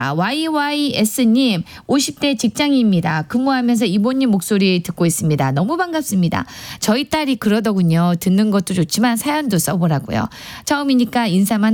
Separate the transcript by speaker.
Speaker 1: YYS님 50대 직장인입니다. 근무하면서 이모님 목소리 듣고 있습니다. 너무 반갑습니다. 저희 딸이 그러더군요. 듣는 것도 좋지만 사연도 써보라고요. 처음이니까 인사만